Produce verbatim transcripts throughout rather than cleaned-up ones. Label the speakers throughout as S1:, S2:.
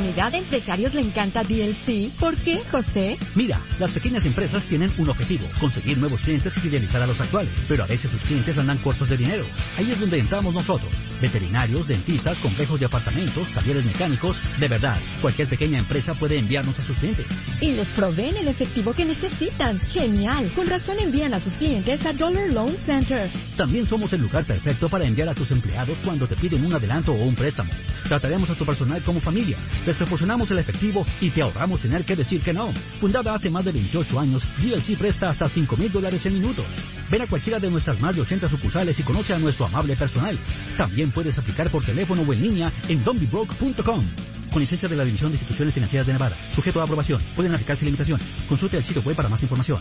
S1: comunidad de empresarios le encanta D L C. ¿Por qué, José?
S2: Mira, las pequeñas empresas tienen un objetivo, conseguir nuevos clientes y fidelizar a los actuales. Pero a veces sus clientes andan cortos de dinero. Ahí es donde entramos nosotros. Veterinarios, dentistas, complejos de apartamentos, talleres mecánicos. De verdad, cualquier pequeña empresa puede enviarnos a sus clientes.
S1: Y les proveen el efectivo que necesitan. ¡Genial! Con razón envían a sus clientes a Dollar Loan Center.
S2: También somos el lugar perfecto para enviar a tus empleados cuando te piden un adelanto o un préstamo. Trataremos a tu personal como familia. Les proporcionamos el efectivo y te ahorramos tener que decir que no. Fundada hace más de veintiocho años, D L C presta hasta cinco mil dólares en minutos. Ven a cualquiera de nuestras más de ochenta sucursales y conoce a nuestro amable personal. También puedes aplicar por teléfono o en línea en don be broke punto com. Con licencia de la División de Instituciones Financieras de Nevada. Sujeto a aprobación. Pueden aplicarse limitaciones. Consulte el sitio web para más información.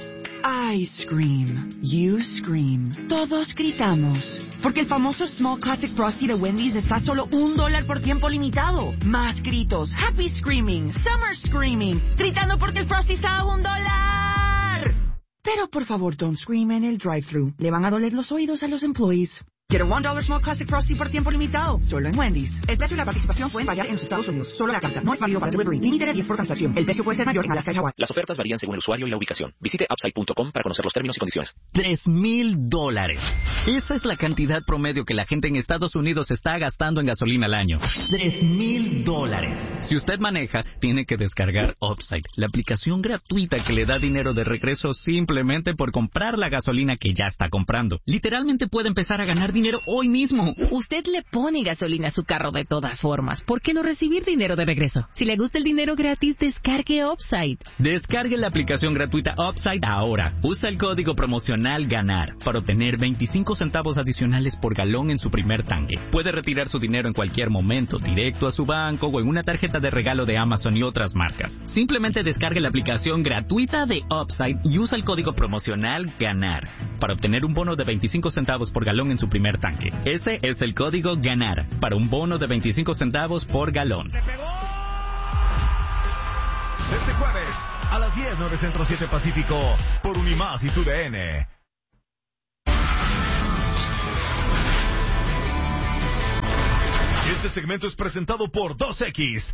S3: I scream. You scream. Todos gritamos. Porque el famoso Small Classic Frosty de Wendy's está a solo un dólar por tiempo limitado. Más gritos. Happy Screaming. Summer Screaming. Gritando porque el Frosty está a un dólar. Pero por favor, don't scream en el drive-thru. Le van a doler los oídos a los employees. Quiero un dólar Small Classic Frosty por tiempo limitado. Solo en Wendy's. El precio y la participación pueden variar en los Estados Unidos. Solo la carta. No es válido para delivery. Límite de diez por transacción. El precio puede ser mayor en Alaska y Hawái.
S4: Las ofertas varían según el usuario y la ubicación. Visite upside punto com para conocer los términos y condiciones.
S5: Tres mil dólares. Esa es la cantidad promedio que la gente en Estados Unidos está gastando en gasolina al año. Tres mil dólares. Si usted maneja, tiene que descargar Upside, la aplicación gratuita que le da dinero de regreso simplemente por comprar la gasolina que ya está comprando. Literalmente puede empezar a ganar dinero hoy mismo.
S6: Usted le pone gasolina a su carro de todas formas. ¿Por qué no recibir dinero de regreso? Si le gusta el dinero gratis, descargue Upside.
S5: Descargue la aplicación gratuita Upside ahora. Usa el código promocional GANAR para obtener veinticinco centavos adicionales por galón en su primer tanque. Puede retirar su dinero en cualquier momento, directo a su banco o en una tarjeta de regalo de Amazon y otras marcas. Simplemente descargue la aplicación gratuita de Upside y usa el código promocional GANAR para obtener un bono de veinticinco centavos por galón en su primer tanque. Ese es el código GANAR para un bono de veinticinco centavos por galón.
S7: Este jueves a las diez, nueve Centro, siete Pacífico, por Unimás y tu D N. Este segmento es presentado por dos equis.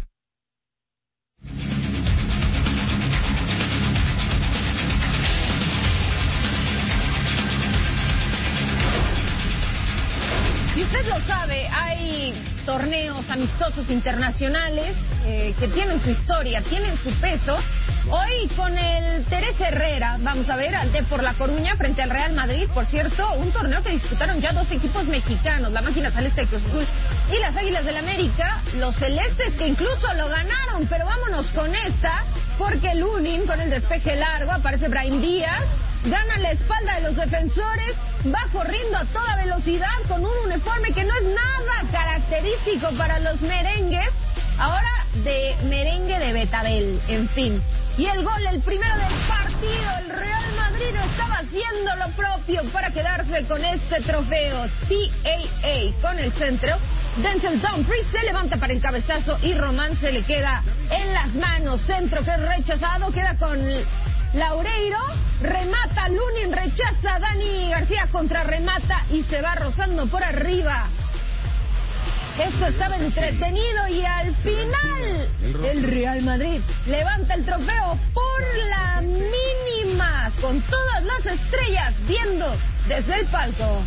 S8: Y usted lo sabe, hay torneos amistosos internacionales eh, que tienen su historia, tienen su peso. Hoy con el Teresa Herrera vamos a ver al Depor La Coruña frente al Real Madrid. Por cierto, un torneo que disputaron ya dos equipos mexicanos, la Máquina Celeste de Cruz Azul y las Águilas del América, los celestes que incluso lo ganaron. Pero vámonos con esta, porque Lunin con el despeje largo, aparece Brahim Díaz, gana la espalda de los defensores, va corriendo a toda velocidad con un uniforme que no es nada característico para los merengues, ahora de merengue de Betabel, en fin. Y el gol, el primero del partido, el Real Madrid estaba haciendo lo propio para quedarse con este trofeo. T A A con el centro, Denzel Dumfries se levanta para el cabezazo y Román se le queda en las manos. Centro que es rechazado, queda con Laureiro, remata Lunin, rechaza Dani García, contra remata y se va rozando por arriba. Esto estaba entretenido y al final el Real Madrid levanta el trofeo por la mínima, con todas las estrellas viendo desde el palco.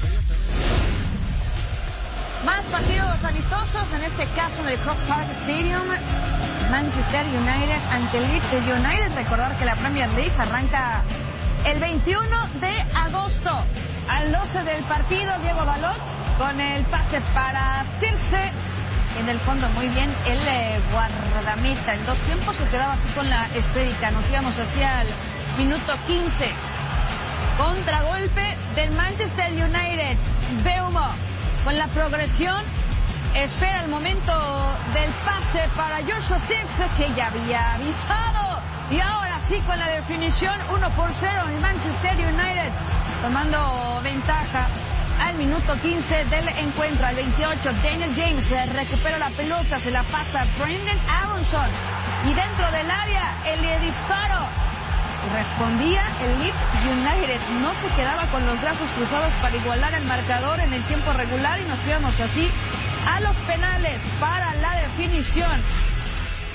S9: Más partidos amistosos, en este caso en el Croke Park Stadium. Manchester United ante Leeds United. Recordar que la Premier League arranca el veintiuno de agosto. Al doce del partido, Diego Dalot con el pase para Circe. En el fondo muy bien el eh, guardameta. En dos tiempos se quedaba así con la esférica. Nos íbamos hacia el minuto quince. Contragolpe del Manchester United. Beumo con la progresión. Espera el momento del pase para Joshua Circe, que ya había avisado. Y ahora sí con la definición, uno por cero en Manchester United, tomando ventaja al minuto quince del encuentro. Al veintiocho, Daniel James recupera la pelota, se la pasa a Brendan Aronson. Y dentro del área, el disparo. Respondía el Leeds United. No se quedaba con los brazos cruzados para igualar el marcador en el tiempo regular y nos íbamos así a los penales para la definición.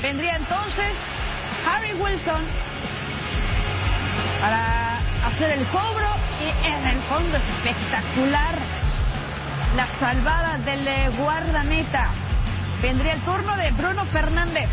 S9: Vendría entonces Harry Wilson para hacer el cobro y en el fondo espectacular la salvada del guardameta. Vendría el turno de Bruno Fernández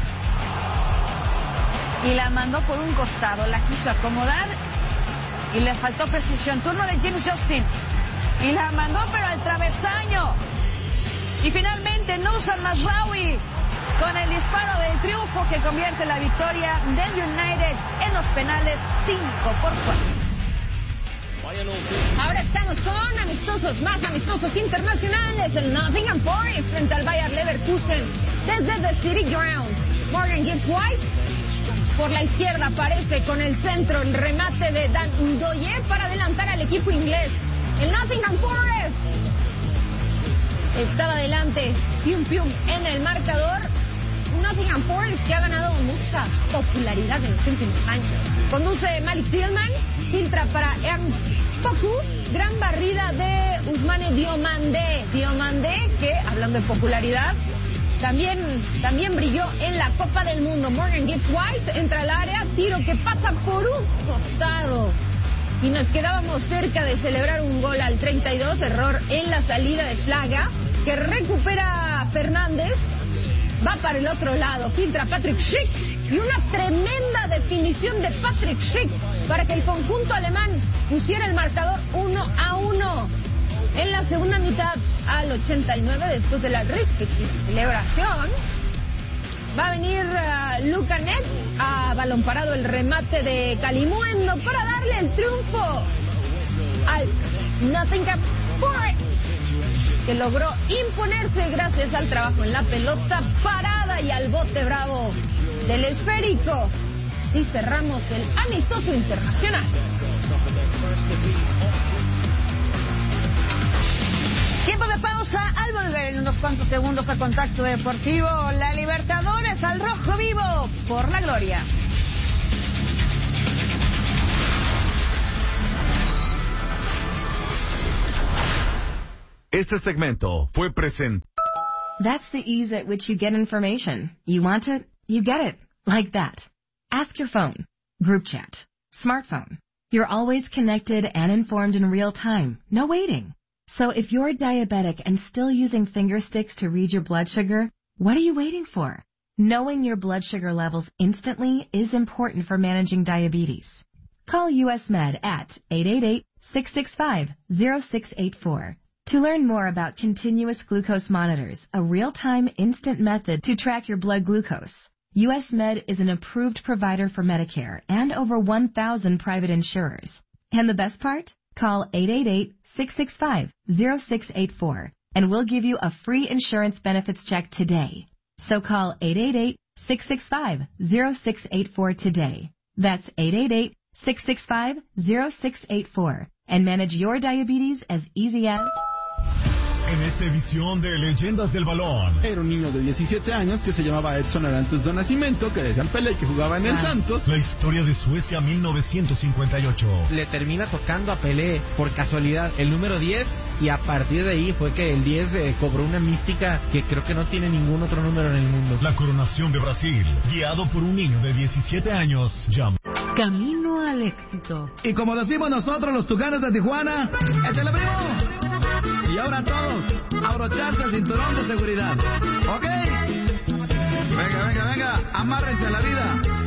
S9: y la mandó por un costado, la quiso acomodar y le faltó precisión. Turno de James Justin y la mandó pero al travesaño. Y finalmente Nusar Mazraoui con el disparo del triunfo que convierte la victoria del United en los penales cinco por cuatro.
S8: Ahora estamos con amistosos, más amistosos internacionales. El Nottingham Forest frente al Bayer Leverkusen desde The City Ground. Morgan Gibbs White por la izquierda aparece con el centro, el remate de Dan Ndoye para adelantar al equipo inglés. El Nottingham Forest estaba adelante, pium pium en el marcador. Nottingham Forest que ha ganado mucha popularidad en los últimos años. Conduce Malik Tillman, filtra para Ernst Poku, gran barrida de Ousmane Diomandé. Diomandé que, hablando de popularidad, también, también brilló en la Copa del Mundo. Morgan Gibbs White entra al área, tiro que pasa por un costado. Y nos quedábamos cerca de celebrar un gol al treinta y dos, error en la salida de Flaga, que recupera Fernández. Va para el otro lado, filtra Patrick Schick y una tremenda definición de Patrick Schick para que el conjunto alemán pusiera el marcador uno a uno. En la segunda mitad, al ochenta y nueve, después de la respectiva celebración, va a venir uh, Luka Net a balón parado el remate de Calimuendo para darle el triunfo al Nottingham Forest, que logró imponerse gracias al trabajo en la pelota parada y al bote bravo del esférico. Y cerramos el amistoso internacional.
S9: Tiempo de pausa. Al volver en unos cuantos segundos a Contacto Deportivo, la Libertadores al rojo vivo por la gloria.
S7: Este segmento fue presentado.
S10: That's the ease at which you get information. You want it, you get it. Like that. Ask your phone. Group chat. Smartphone. You're always connected and informed in real time. No waiting. So if you're diabetic and still using finger sticks to read your blood sugar, what are you waiting for? Knowing your blood sugar levels instantly is important for managing diabetes. Call U S Med at eight eight eight, six six five, zero six eight four. To learn more about continuous glucose monitors, a real-time instant method to track your blood glucose, U S Med is an approved provider for Medicare and over one thousand private insurers. And the best part? Call eight eight eight, six six five, zero six eight four and we'll give you a free insurance benefits check today. So call eight eight eight, six six five, zero six eight four today. That's eight eight eight, six six five, zero six eight four and manage your diabetes as easy as...
S7: En esta edición de Leyendas del Balón.
S11: Era un niño de diecisiete años que se llamaba Edson Arantes do Nascimento, que decían Pelé, que jugaba en el ah. Santos.
S7: La historia de Suecia mil novecientos cincuenta y ocho.
S12: Le termina tocando a Pelé por casualidad el número diez y a partir de ahí fue que el diez eh, cobró una mística que creo que no tiene ningún otro número en el mundo.
S7: La coronación de Brasil, guiado por un niño de diecisiete años, llama.
S13: Camino al éxito.
S14: Y como decimos nosotros los Tucanes de Tijuana, ¡échale primo! Y ahora todos, abrocharse el cinturón de seguridad. ¿Ok? Venga, venga, venga, amárrense a la vida.